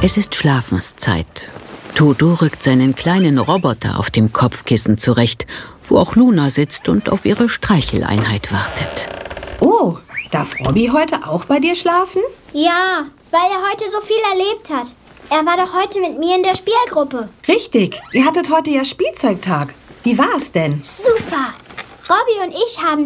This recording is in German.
Es ist Schlafenszeit. Toto rückt seinen kleinen Roboter auf dem Kopfkissen zurecht, wo auch Luna sitzt und auf ihre Streicheleinheit wartet. Oh, darf Robby heute auch bei dir schlafen? Ja, weil er heute so viel erlebt hat. Er war doch heute mit mir in der Spielgruppe. Richtig, ihr hattet heute ja Spielzeugtag. Wie war es denn? Super! Robby und ich haben